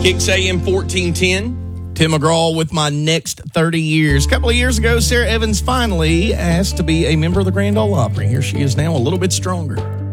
Kicks AM 1410. Tim McGraw with my next 30 years. A couple of years ago, Sarah Evans finally asked to be a member of the Grand Ole Opry. Here she is now, a little bit stronger.